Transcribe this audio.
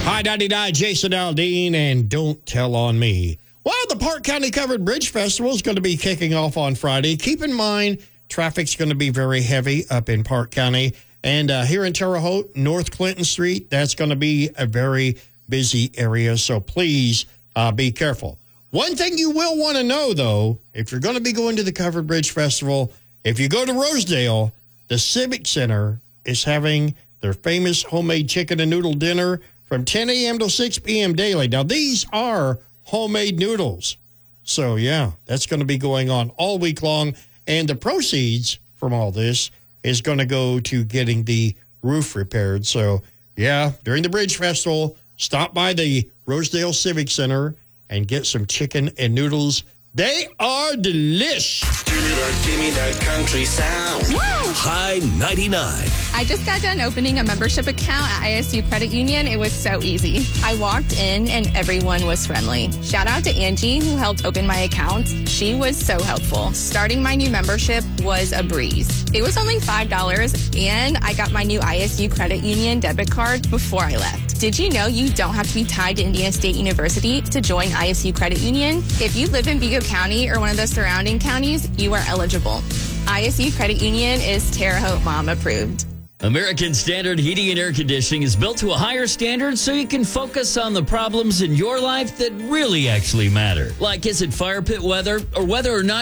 Hi, 99, Jason Aldean, and Don't Tell on Me. Well, the Park County Covered Bridge Festival is going to be kicking off on Friday. Keep in mind, traffic's going to be very heavy up in Park County. And here in Terre Haute, North Clinton Street, that's going to be a very busy area. So please be careful. One thing you will want to know, though, if you're going to be going to the Covered Bridge Festival, if you go to Rosedale, the Civic Center is having their famous homemade chicken and noodle dinner from 10 a.m. to 6 p.m. daily. Now, these are homemade noodles. So, yeah, that's going to be going on all week long. And the proceeds from all this is going to go to getting the roof repaired. So, yeah, during the Bridge Festival, stop by the Rosedale Civic Center and get some chicken and noodles. They are delish. Give me that country sound. Woo! High 99. I just got done opening a membership account at ISU Credit Union. It was so easy. I walked in and everyone was friendly. Shout out to Angie who helped open my account. She was so helpful. Starting my new membership was a breeze. It was only $5 and I got my new ISU Credit Union debit card before I left. Did you know you don't have to be tied to Indiana State University to join ISU Credit Union? If you live in Vigo County or one of the surrounding counties, you are eligible. ISU Credit Union is Terre Haute Mom approved. American Standard Heating and Air Conditioning is built to a higher standard so you can focus on the problems in your life that really actually matter. Like, is it fire pit weather or whether or not